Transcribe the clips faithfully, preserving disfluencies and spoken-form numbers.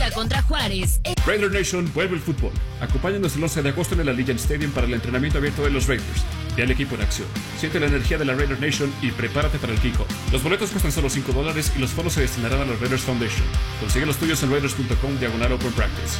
juega contra Juárez. Raider Nation vuelve el fútbol. Acompáñanos el once de agosto en el Allegiant Stadium para el entrenamiento abierto de los Raiders. Ve al equipo en acción. Siente la energía de la Raider Nation y prepárate para el kickoff. Los boletos cuestan solo cinco dólares y los fondos se destinarán a la Raiders Foundation. Consigue los tuyos en raiders punto com diagonal open practice.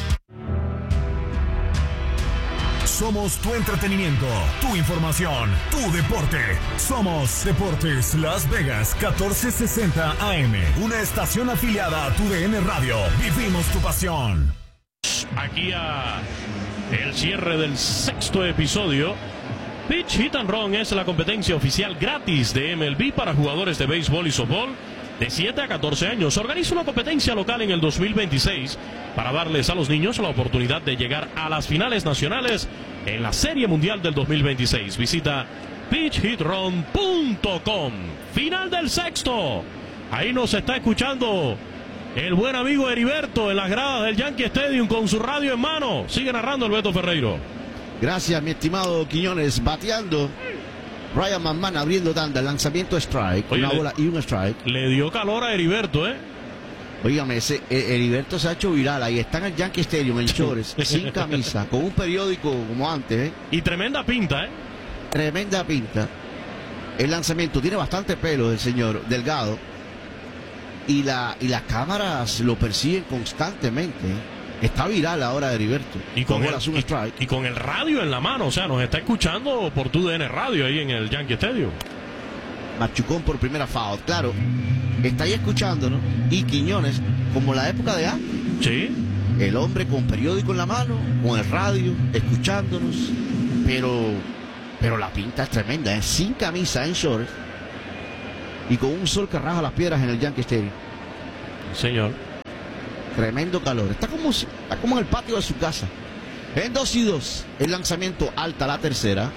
Somos tu entretenimiento, tu información, tu deporte. Somos Deportes Las Vegas catorce sesenta A M, una estación afiliada a tu D N Radio. Vivimos tu pasión. Aquí a el cierre del sexto episodio. Pitch Hit and Run es la competencia oficial gratis de M L B para jugadores de béisbol y softball de siete a catorce años. Organiza una competencia local en el dos mil veintiséis para darles a los niños la oportunidad de llegar a las finales nacionales en la Serie Mundial del dos mil veintiséis. Visita pitch hit run punto com. Final del sexto. Ahí nos está escuchando el buen amigo Heriberto en las gradas del Yankee Stadium con su radio en mano. Sigue narrando el Beto Ferreiro. Gracias, mi estimado Quiñones. Bateando Ryan McMahon, abriendo tanda, el lanzamiento strike, Oye, una le, bola y un strike. Le dio calor a Heriberto, ¿eh? Oígame, ese eh, Heriberto se ha hecho viral. Ahí está en el Yankee Stadium, en shorts, sin camisa, con un periódico como antes, ¿eh? Y tremenda pinta, ¿eh? Tremenda pinta. El lanzamiento tiene bastante pelo el señor Delgado. Y, la, y las cámaras lo persiguen constantemente, ¿eh? Está viral ahora Heriberto. Y con, el, un strike. Y, y con el radio en la mano, o sea, nos está escuchando por tu D N Radio ahí en el Yankee Stadium. Machucón por primera foul, claro. Está ahí escuchándonos. Y Quiñones, como la época de antes. Sí. El hombre con periódico en la mano, con el radio, escuchándonos. Pero, pero la pinta es tremenda, ¿eh? Sin camisa, en shorts. Y con un sol que raja las piedras en el Yankee Stadium. Señor. Tremendo calor. Está como, está como en el patio de su casa. En dos y dos. El lanzamiento alta, la tercera.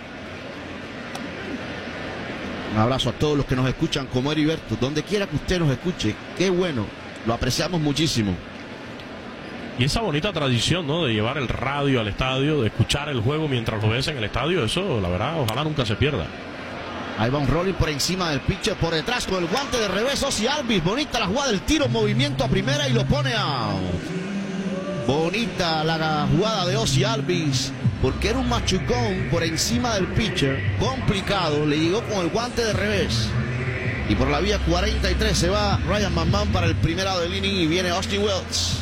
Un abrazo a todos los que nos escuchan como Heriberto. Donde quiera que usted nos escuche. Qué bueno. Lo apreciamos muchísimo. Y esa bonita tradición, ¿no? De llevar el radio al estadio, de escuchar el juego mientras lo ves en el estadio. Eso, la verdad, ojalá nunca se pierda. Ahí va un rolling por encima del pitcher, por detrás con el guante de revés. Ozzie Albies, bonita la jugada del tiro, movimiento a primera y lo pone out. Bonita la jugada de Ozzie Albies, porque era un machucón por encima del pitcher, complicado, le llegó con el guante de revés. Y por la vía cuarenta y tres se va Ryan McMahon para el primer out del inning y viene Austin Wells.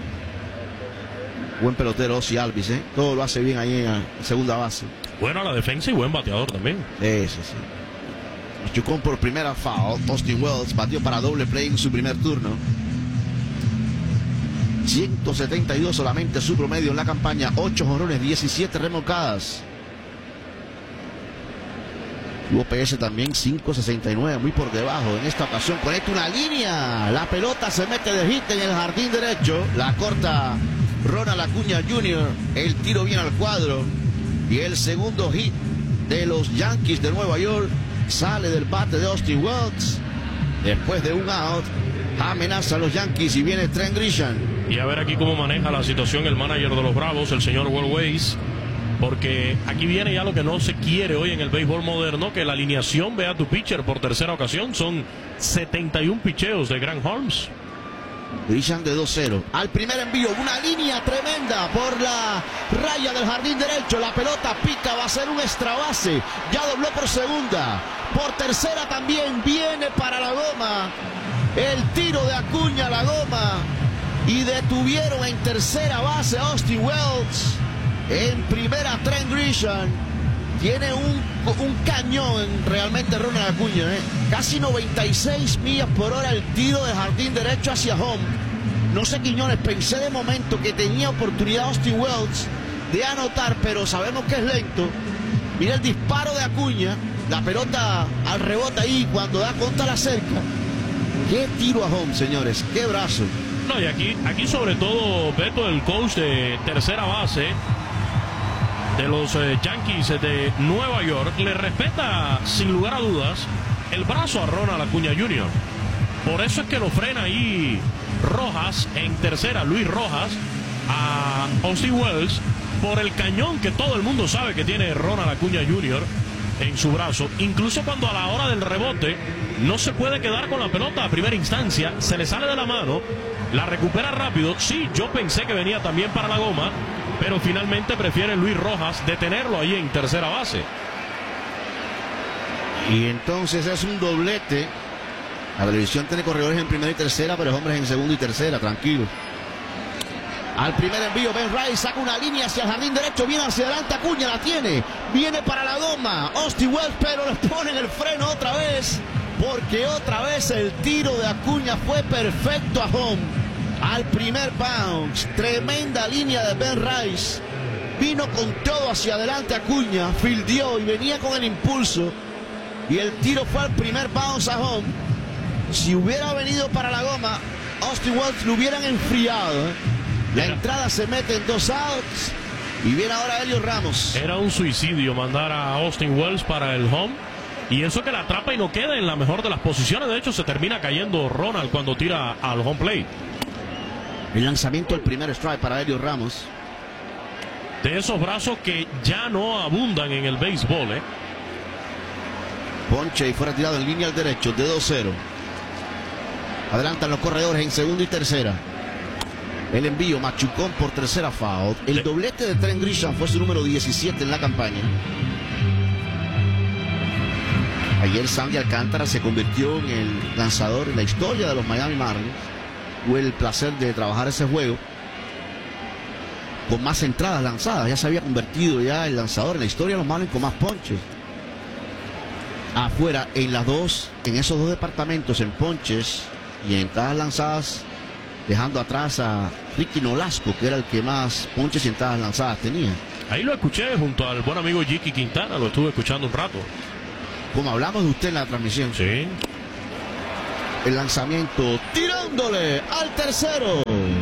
Buen pelotero Ozzie Albies, ¿eh? Todo lo hace bien ahí en segunda base. Bueno a la defensa y buen bateador también. Eso sí. Machucón por primera foul. Austin Wells batió para doble play en su primer turno. ciento setenta y dos solamente su promedio en la campaña. ocho jonrones, diecisiete remolcadas. U P S también cinco sesenta y nueve, muy por debajo. En esta ocasión conecta una línea. La pelota se mete de hit en el jardín derecho. La corta Ronald Acuña junior El tiro viene al cuadro. Y el segundo hit de los Yankees de Nueva York sale del bate de Austin Wells. Después de un out, amenaza a los Yankees y viene Trent Grisham. Y a ver aquí cómo maneja la situación el manager de los Bravos, el señor Will Weiss. Porque aquí viene ya lo que no se quiere hoy en el béisbol moderno, que la alineación vea a tu pitcher por tercera ocasión. Son setenta y uno picheos de Grant Holmes. Grisham de dos cero. Al primer envío, una línea tremenda por la raya del jardín derecho. La pelota pica, va a ser un extra base. Ya dobló por segunda. Por tercera también viene para la goma. El tiro de Acuña a la goma. Y detuvieron en tercera base a Austin Wells. En primera Trent Grisham. Tiene un, un cañón realmente Ronald Acuña, ¿eh? Casi noventa y seis millas por hora el tiro de jardín derecho hacia home. No sé, Quiñones, pensé de momento que tenía oportunidad Austin Wells de anotar, pero sabemos que es lento. Mira el disparo de Acuña, la pelota al rebote ahí, cuando da contra la cerca. Qué tiro a home, señores, qué brazo. No, y aquí, aquí sobre todo, Beto, el coach de tercera base de los eh, Yankees de Nueva York, le respeta sin lugar a dudas el brazo a Ronald Acuña junior Por eso es que lo frena ahí Rojas en tercera, Luis Rojas, a Austin Wells, por el cañón que todo el mundo sabe que tiene Ronald Acuña junior en su brazo. Incluso cuando a la hora del rebote no se puede quedar con la pelota a primera instancia, se le sale de la mano la recupera rápido. Sí, yo pensé que venía también para la goma, pero finalmente prefiere Luis Rojas detenerlo ahí en tercera base. Y entonces es un doblete. La televisión tiene corredores en primera y tercera, pero hombres en segunda y tercera, tranquilo. Al primer envío, Ben Rice saca una línea hacia el jardín derecho, viene hacia adelante, Acuña la tiene, viene para la goma, Austin Wells, pero le ponen el freno otra vez, porque otra vez el tiro de Acuña fue perfecto a home. Al primer bounce, tremenda línea de Ben Rice, vino con todo hacia adelante Acuña, fildeó y venía con el impulso, y el tiro fue al primer bounce a home. Si hubiera venido para la goma, Austin Wells lo hubieran enfriado, ¿eh? La entrada se mete en dos outs y viene ahora Heliot Ramos. Era un suicidio mandar a Austin Wells para el home, y eso que la atrapa y no queda en la mejor de las posiciones. De hecho, se termina cayendo Ronald cuando tira al home plate. El lanzamiento, el primer strike para Heliot Ramos. De esos brazos que ya no abundan en el béisbol, ¿eh? Ponche y fue retirado en línea al derecho de dos cero. Adelantan los corredores en segunda y tercera. El envío, machucón por tercera foul. El sí. doblete de Trent Grisham fue su número diecisiete en la campaña. Ayer Sandy Alcántara se convirtió en el lanzador en la historia de los Miami Marlins. Tuve el placer de trabajar ese juego con más entradas lanzadas. Ya se había convertido ya el lanzador en la historia de los Marlins con más ponches. Afuera, en las dos, en esos dos departamentos, en ponches y en entradas lanzadas, dejando atrás a Ricky Nolasco, que era el que más ponches y entradas lanzadas tenía. Ahí lo escuché junto al buen amigo Jicky Quintana, lo estuve escuchando un rato. Como hablamos de usted en la transmisión. Sí. El lanzamiento, tirándole al tercero.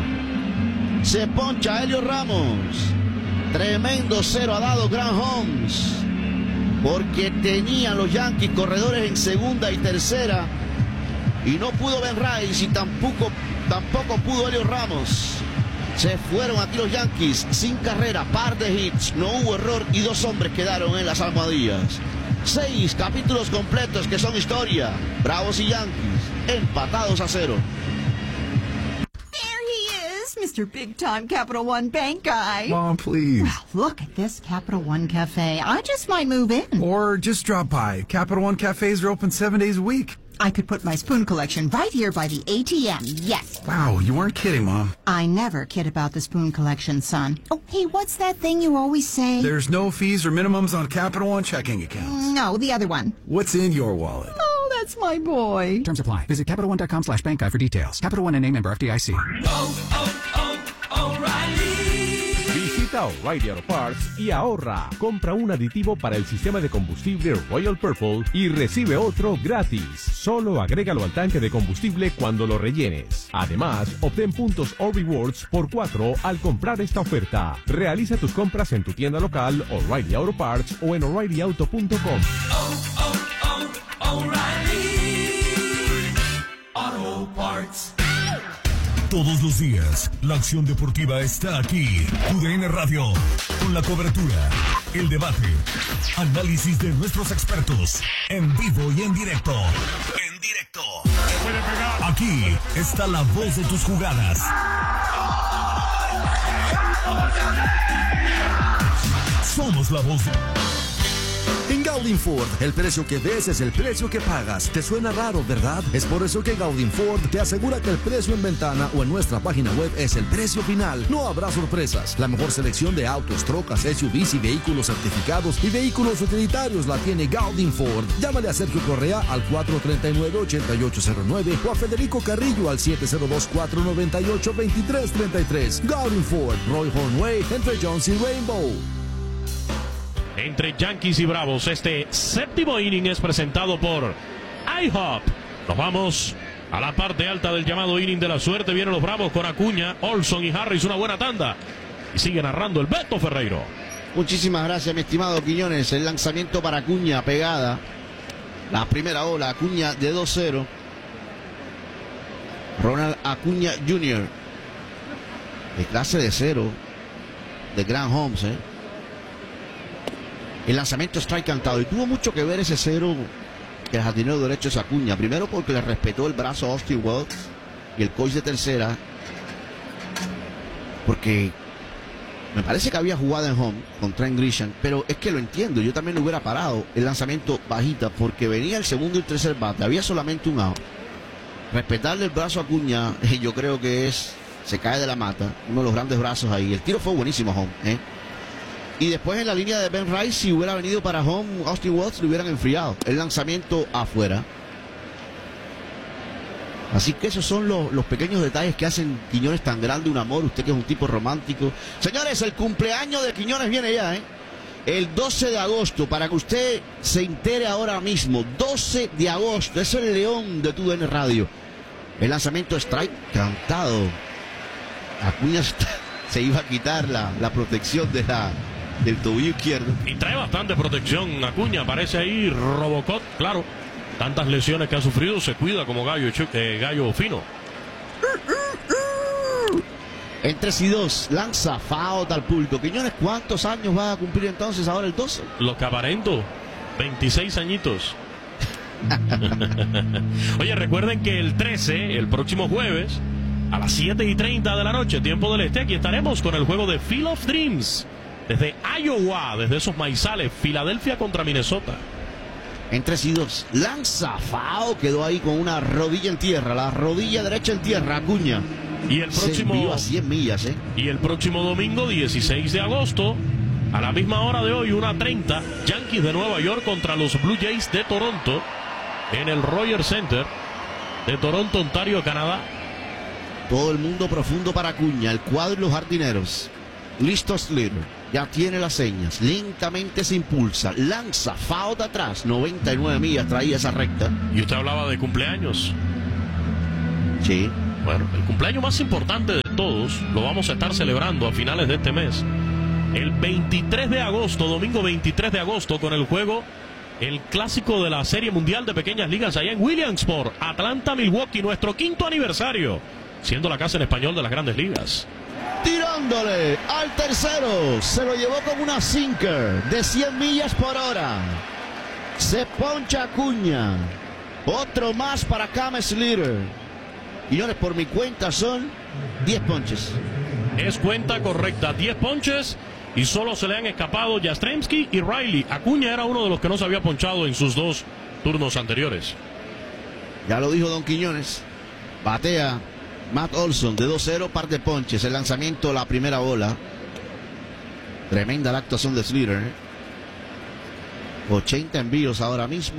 Se poncha Heliot Ramos. Tremendo cero ha dado Grant Holmes, porque tenían los Yankees corredores en segunda y tercera, y no pudo Ben Rice y tampoco Tampoco pudo Heliot Ramos. Se fueron aquí los Yankees sin carrera, par de hits, no hubo error y dos hombres quedaron en las almohadillas. Seis capítulos completos que son historia. Bravos y Yankees empatados a cero. There he is, Mister Big Time Capital One Bank guy. Mom, please. Well, look at this Capital One Cafe. I just might move in. Or just drop by. Capital One cafes are open seven days a week. I could put my spoon collection right here by the A T M, yes. Wow, you weren't kidding, Mom. I never kid about the spoon collection, son. Oh, hey, what's that thing you always say? There's no fees or minimums on Capital One checking accounts. No, the other one. What's in your wallet? Oh, that's my boy. Terms apply. Visit Capital One dot com slash bank guide for details. Capital One N A member F D I C. Oh, oh, oh, O'Reilly. Visita O'Reilly Auto Parts y ahorra. Compra un aditivo para el sistema de combustible Royal Purple y recibe otro gratis. Solo agrégalo al tanque de combustible cuando lo rellenes. Además, obtén puntos o rewards por cuatro al comprar esta oferta. Realiza tus compras en tu tienda local, O'Reilly Auto Parts o en O'Reilly Auto punto com. Oh, oh, oh, O'Reilly Auto Parts. Todos los días, la acción deportiva está aquí. U D N Radio, con la cobertura, el debate, análisis de nuestros expertos, en vivo y en directo. En directo. Aquí está la voz de tus jugadas. Somos la voz de... En Gaudin Ford, el precio que ves es el precio que pagas. ¿Te suena raro, verdad? Es por eso que Gaudin Ford te asegura que el precio en ventana o en nuestra página web es el precio final. No habrá sorpresas. La mejor selección de autos, trocas, S U Vs y vehículos certificados y vehículos utilitarios la tiene Gaudin Ford. Llámale a Sergio Correa al cuatro tres nueve, ocho ocho cero nueve o a Federico Carrillo al siete cero dos, cuatro nueve ocho, dos tres tres tres. Gaudin Ford, Roy Horn Way, entre Jones y Rainbow. Entre Yankees y Bravos, este séptimo inning es presentado por IHOP. Nos vamos a la parte alta del llamado inning de la suerte. Vienen los Bravos con Acuña, Olson y Harris. Una buena tanda. Y sigue narrando el Beto Ferreiro. Muchísimas gracias, mi estimado Quiñones. El lanzamiento para Acuña, pegada. La primera ola, Acuña de dos cero. Ronald Acuña junior De clase de cero. De Grant Holmes, ¿eh? El lanzamiento strike cantado, y tuvo mucho que ver ese cero que el jardinero derecho es Acuña. Primero porque le respetó el brazo a Austin Wells y el coach de tercera porque me parece que había jugado en home con Trent Grisham, pero es que lo entiendo, yo también lo hubiera parado el lanzamiento bajita, porque venía el segundo y el tercer bate, había solamente un out. Respetarle el brazo a Acuña, yo creo que es, se cae de la mata, uno de los grandes brazos ahí. El tiro fue buenísimo home, ¿eh? Y después en la línea de Ben Rice, si hubiera venido para home, Austin Watts lo hubieran enfriado. El lanzamiento afuera. Así que esos son los, los pequeños detalles que hacen Quiñones tan grande un amor. Usted que es un tipo romántico. Señores, el cumpleaños de Quiñones viene ya, ¿eh? El doce de agosto, para que usted se entere ahora mismo. doce de agosto, es el león de tu D N Radio. El lanzamiento strike cantado. Acuña se iba a quitar la, la protección de la, del tobillo izquierdo. Y trae bastante protección Acuña, aparece ahí Robocop, claro. Tantas lesiones que ha sufrido, se cuida como gallo, eh, gallo fino. En tres y dos, lanza foul al público. Quiñones, ¿cuántos años va a cumplir entonces ahora el doce? Lo que aparento, veintiséis añitos. Oye, recuerden que el trece, el próximo jueves, a las siete y treinta de la noche, tiempo del este, aquí estaremos con el juego de Field of Dreams, desde Iowa, desde esos maizales, Filadelfia contra Minnesota. En tres y dos, lanza foul, quedó ahí con una rodilla en tierra, la rodilla derecha en tierra, Acuña. Y el próximo se envió a cien millas, ¿eh? Y el próximo domingo, dieciséis de agosto, a la misma hora de hoy, una treinta, Yankees de Nueva York contra los Blue Jays de Toronto, en el Rogers Center de Toronto, Ontario, Canadá. Todo el mundo profundo para Acuña, el cuadro y los jardineros. Listo Slater, ya tiene las señas, lentamente se impulsa, lanza, foul de atrás, noventa y nueve millas traía esa recta. Y usted hablaba de cumpleaños. Sí. Bueno, el cumpleaños más importante de todos lo vamos a estar celebrando a finales de este mes. El veintitrés de agosto, domingo veintitrés de agosto, con el juego, el clásico de la Serie Mundial de Pequeñas Ligas allá en Williamsport, Atlanta, Milwaukee, nuestro quinto aniversario, siendo la casa en español de las Grandes Ligas. Tirándole al tercero, se lo llevó con una sinker de cien millas por hora. Se poncha Acuña. Otro más para Cam Slater. Quiñones, por mi cuenta son diez ponches. Es cuenta correcta, diez ponches, y solo se le han escapado Yastrzemski y Riley. Acuña era uno de los que no se había ponchado en sus dos turnos anteriores. Ya lo dijo don Quiñones. Batea Matt Olson de dos cero, par de ponches. El lanzamiento, la primera bola. Tremenda la actuación de Slater, ¿eh? ochenta envíos ahora mismo.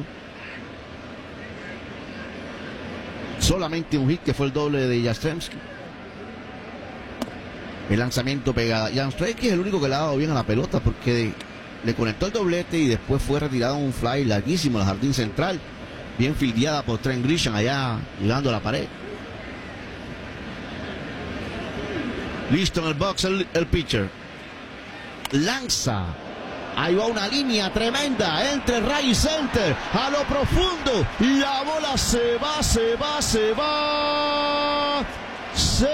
Solamente un hit, que fue el doble de Yastrzemski. El lanzamiento pegada. Yastrzemski es el único que le ha dado bien a la pelota, porque le conectó el doblete y después fue retirado un fly larguísimo al jardín central. Bien fildeada por Trent Grisham allá llegando a la pared. Listo en el box el, el pitcher. Lanza. Ahí va una línea tremenda entre right y center, a lo profundo. La bola se va, se va, se va. Se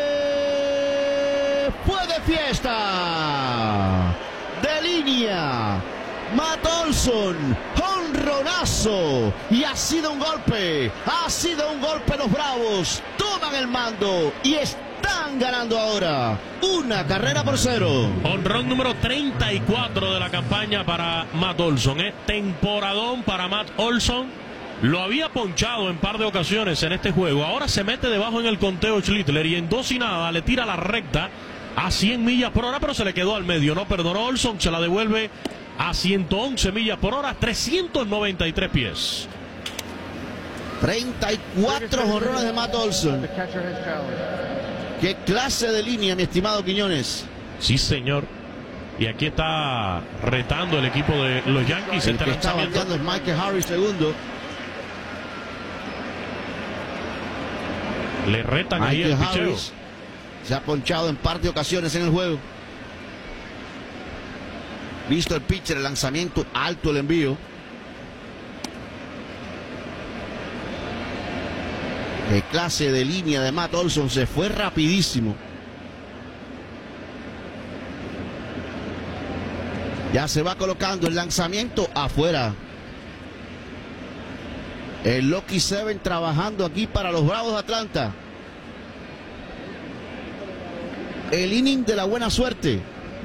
fue de fiesta. De línea. Matt Olson, jonronazo. Y ha sido un golpe. Ha sido un golpe. Los Bravos toman el mando y están ganando ahora una carrera por cero. Honrón número treinta y cuatro de la campaña para Matt Olson. ¿eh? Temporadón para Matt Olson. Lo había ponchado en par de ocasiones en este juego. Ahora se mete debajo en el conteo Schlittler y en dos y nada le tira la recta a cien millas por hora, pero se le quedó al medio. No perdonó Olson, se la devuelve a ciento once millas por hora, trescientos noventa y tres pies. treinta y cuatro jonrones de Matt Olson. ¿Qué clase de línea, mi estimado Quiñones? Sí, señor. Y aquí está retando el equipo de los Yankees. El que está bateando es Michael Harris, segundo. Le retan ahí el picheo. Se ha ponchado en par de ocasiones en el juego. Visto el pitcher, el lanzamiento, alto el envío. Qué clase de línea de Matt Olson, se fue rapidísimo. Ya se va colocando el lanzamiento afuera. El Lucky Seven trabajando aquí para los Bravos de Atlanta. el inning de la buena suerte.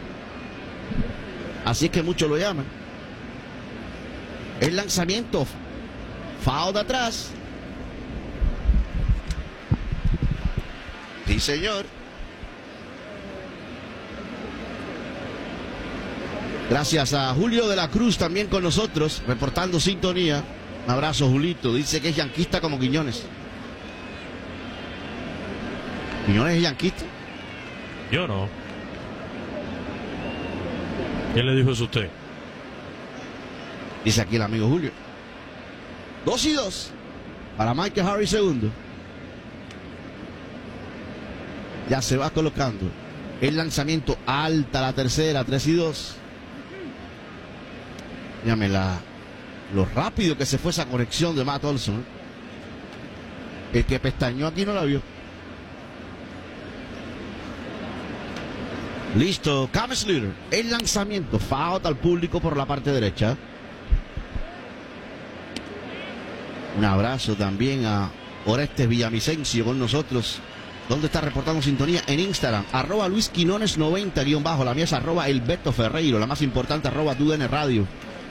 Así es que muchos lo llaman. El lanzamiento, foul de atrás. Sí, señor. Gracias a Julio de la Cruz también con nosotros, reportando sintonía. Un abrazo, Julito. Dice que es yanquista como Quiñones. ¿Quiñones es yanquista? Yo no. ¿Qué le dijo eso a usted? Dice aquí el amigo Julio. Dos y dos para Michael Harris segundo. Ya se va colocando el lanzamiento alta, la tercera, tres y dos. Dígame la, lo rápido que se fue esa conexión de Matt Olson. El que pestañó aquí no la vio. Listo, Cam Slater. El lanzamiento, foul al público por la parte derecha. Un abrazo también a Orestes Villavicencio con nosotros. ¿Dónde está reportando sintonía? En Instagram, arroba Luis Quinones noventa, guión bajo. La mía es arroba El Beto Ferreiro. La más importante, arroba Tu D N Radio.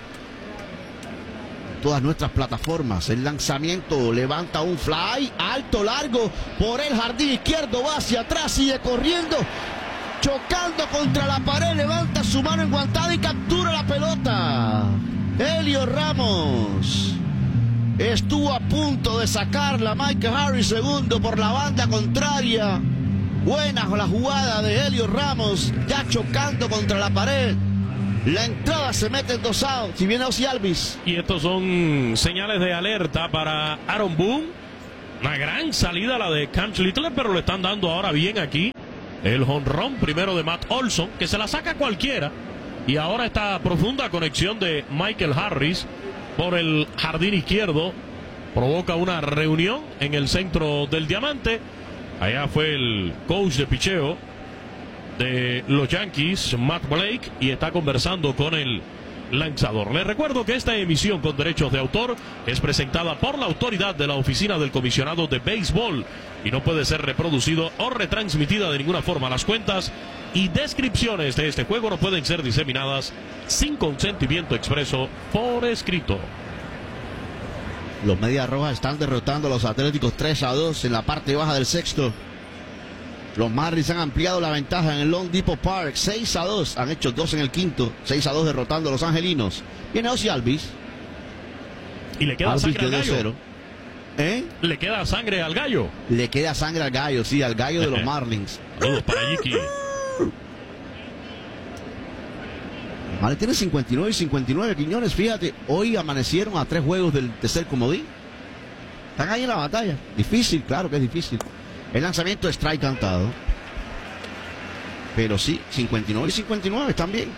Todas nuestras plataformas. El lanzamiento levanta un fly alto, largo por el jardín izquierdo. Va hacia atrás, sigue corriendo. Chocando contra la pared, levanta su mano enguantada y captura la pelota. Elio Ramos estuvo a punto de sacarla. Michael Harris segundo por la banda contraria. Buena la jugada de Elio Ramos, ya chocando contra la pared. La entrada se mete en dos outs. Si viene Ozzie Albies. Y estos son señales de alerta para Aaron Boone. Una gran salida la de Cam Slater, pero le están dando ahora bien aquí. El jonrón primero de Matt Olson, que se la saca cualquiera. Y ahora esta profunda conexión de Michael Harris por el jardín izquierdo provoca una reunión en el centro del diamante. Allá fue el coach de picheo de los Yankees, Matt Blake, y está conversando con el lanzador. Les recuerdo que esta emisión con derechos de autor es presentada por la autoridad de la Oficina del Comisionado de Béisbol y no puede ser reproducido o retransmitida de ninguna forma. Las cuentas y descripciones de este juego no pueden ser diseminadas sin consentimiento expreso por escrito. Los Medias Rojas están derrotando a los Atléticos tres a dos en la parte baja del sexto. Los Marlins han ampliado la ventaja en el Long Depot Park, seis a dos. Han hecho dos en el quinto, seis a dos derrotando a los angelinos. Viene Ozzie Albies. Y le queda Albies sangre al de gallo. dos cero. ¿Eh? Le queda sangre al gallo. Le queda sangre al gallo, sí, al gallo de los Marlins. Todos para Yiki. Vale, tiene cincuenta y nueve y cincuenta y nueve, Quiñones. Fíjate, hoy amanecieron a tres juegos del tercer comodín. Están ahí en la batalla. Difícil, claro que es difícil. El lanzamiento es strike cantado. Pero sí, cincuenta y nueve y cincuenta y nueve están bien.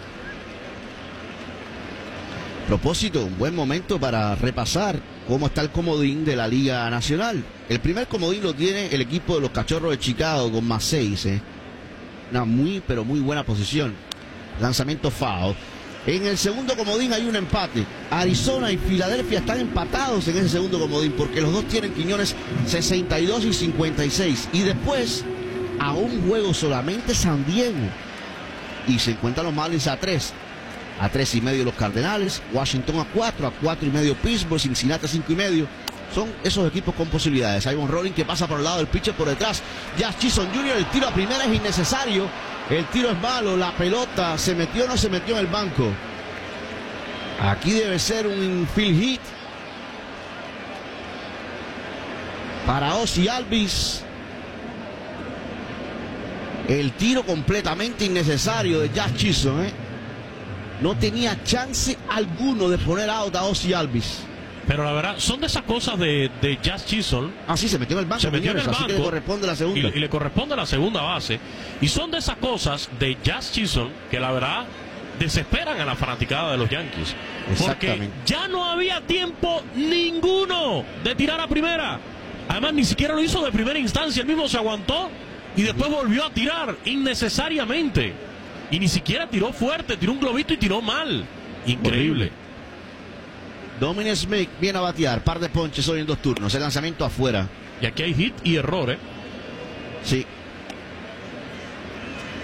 Propósito, un buen momento para repasar cómo está el comodín de la Liga Nacional. El primer comodín lo tiene el equipo de los Cachorros de Chicago con más seis. ¿eh? Una muy, pero muy buena posición. Lanzamiento foul. En el segundo comodín hay un empate. Arizona y Filadelfia están empatados en ese segundo comodín porque los dos tienen, Quiñones, sesenta y dos y cincuenta y seis. Y después, a un juego solamente San Diego. Y se encuentran los Marlins a tres. A tres y medio los Cardenales. Washington a cuatro. A cuatro y medio Pittsburgh. Cincinnati a cinco y medio. Son esos equipos con posibilidades. Hay un rolling que pasa por el lado del pitcher por detrás. Jazz Chisholm junior El tiro a primera es innecesario. El tiro es malo. La pelota se metió o no se metió en el banco. Aquí debe ser un field hit para Ozzie Albies. El tiro completamente innecesario de Jazz Chisholm. ¿eh? No tenía chance alguno de poner out a Ozzie Albies. Pero la verdad, son de esas cosas de, de Jazz Chisholm. Ah, sí, se metió en el banco. Se metió en el así banco. que le corresponde la segunda. Y, y le corresponde la segunda base. Y son de esas cosas de Jazz Chisholm que la verdad desesperan a la fanaticada de los Yankees. Porque ya no había tiempo ninguno de tirar a primera. Además, ni siquiera lo hizo de primera instancia. Él mismo se aguantó y después volvió a tirar innecesariamente. Y ni siquiera tiró fuerte, tiró un globito y tiró mal. Increíble. Dominic Smith viene a batear, par de ponches hoy en dos turnos, el lanzamiento afuera. Y aquí hay hit y error, ¿eh? Sí.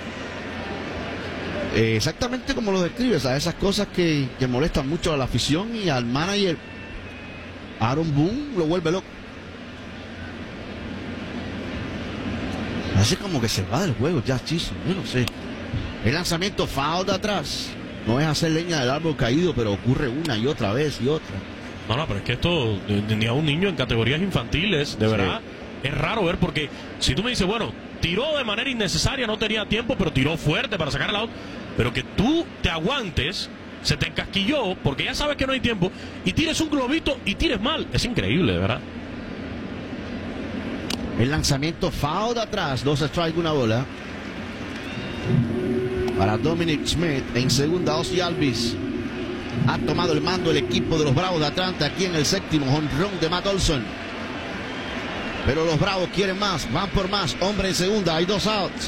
Eh, exactamente como lo describes, a esas cosas que, que molestan mucho a la afición y al manager. Aaron Boone lo vuelve loco. Así como que se va del juego ya, Chisholm, yo no sé. El lanzamiento foul de atrás. No es hacer leña del árbol caído, pero ocurre una y otra vez y otra. No, no, pero es que esto, ni a un niño en categorías infantiles, de verdad, sí. Es raro ver, porque si tú me dices, bueno, tiró de manera innecesaria, no tenía tiempo, pero tiró fuerte para sacar el out, pero que tú te aguantes, se te encasquilló, porque ya sabes que no hay tiempo, y tires un globito y tires mal, es increíble, de verdad. El lanzamiento foul de atrás, dos strikes, una bola. Para Dominic Smith en segunda, Ozzie Albies. Ha tomado el mando el equipo de los Bravos de Atlanta aquí en el séptimo jonrón de Matt Olson. Pero los Bravos quieren más, van por más. Hombre en segunda, hay dos outs.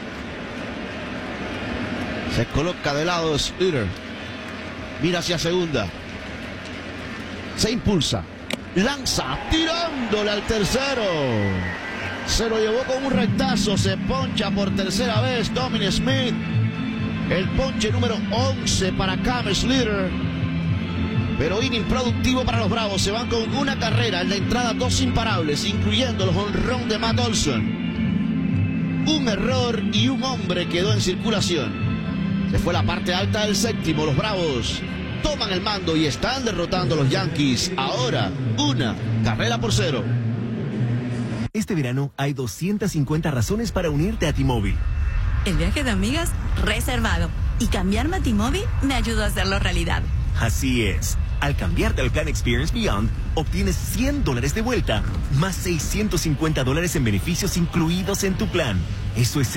Se coloca de lado Slater. Mira hacia segunda. Se impulsa. Lanza, tirándole al tercero. Se lo llevó con un rectazo. Se poncha por tercera vez Dominic Smith. El ponche número once para Cam Slater. Pero inning productivo para los Bravos. Se van con una carrera en la entrada, dos imparables, incluyendo el jonrón de Matt Olson. Un error y un hombre quedó en circulación. Se fue la parte alta del séptimo. Los Bravos toman el mando y están derrotando a los Yankees. Ahora, una carrera por cero. Este verano hay doscientas cincuenta razones para unirte a T-Mobile. El viaje de amigas reservado. Y cambiarme a T-Mobile me ayudó a hacerlo realidad. Así es. Al cambiarte al plan Experience Beyond, obtienes cien dólares de vuelta, más seiscientos cincuenta dólares en beneficios incluidos en tu plan. Eso es